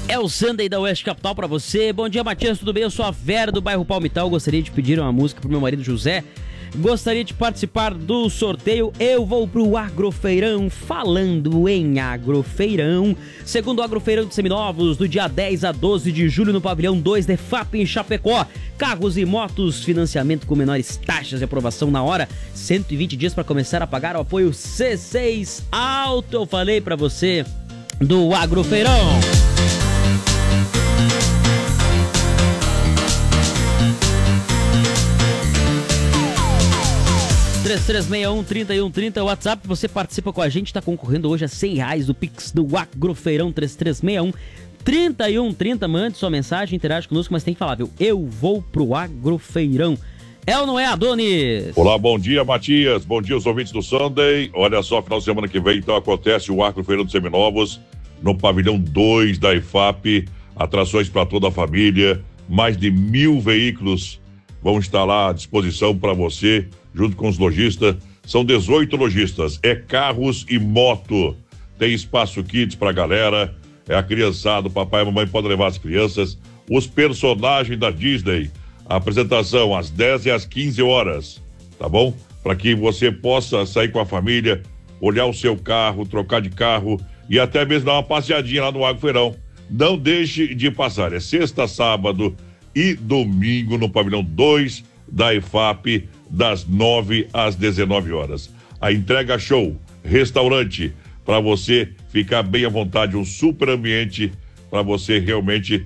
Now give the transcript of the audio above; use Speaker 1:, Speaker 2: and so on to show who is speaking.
Speaker 1: É o Sunday da Oeste Capital pra você. Bom dia, Matias, tudo bem? Eu sou a Vera do bairro Palmital. Gostaria de pedir uma música pro meu marido José. Gostaria de participar do sorteio. Eu vou pro Agrofeirão. Falando em Agrofeirão, segundo o Agrofeirão de Seminovos, do dia 10 a 12 de julho no pavilhão 2 da EFAP em Chapecó. Carros e motos, financiamento com menores taxas de aprovação na hora. 120 dias para começar a pagar o apoio C6 Auto. Eu falei pra você do Agrofeirão. 3361-3130, WhatsApp, você participa com a gente, tá concorrendo hoje a R$100 do Pix do Agrofeirão. 3361-3130, mande sua mensagem, interage conosco, mas tem que falar, viu? Eu vou pro Agrofeirão. É ou não é, Adonis?
Speaker 2: Olá, bom dia, Matias, bom dia aos ouvintes do Sunday. Olha só, final de semana que vem, então, acontece o Agrofeirão de Seminovos, no pavilhão 2 da EFAP, atrações para toda a família, mais de 1.000 veículos vão estar lá à disposição para você, junto com os lojistas. São 18 lojistas, é carros e moto. Tem espaço kids pra galera, é a criançada, o papai e a mamãe podem levar as crianças. Os personagens da Disney, a apresentação às 10 e às 15 horas, tá bom? Para que você possa sair com a família, olhar o seu carro, trocar de carro e até mesmo dar uma passeadinha lá no Agrofeirão. Não deixe de passar, é sexta, sábado e domingo no pavilhão 2 da EFAP, das 9 às 19 horas. A entrega show, restaurante, para você ficar bem à vontade, um super ambiente para você realmente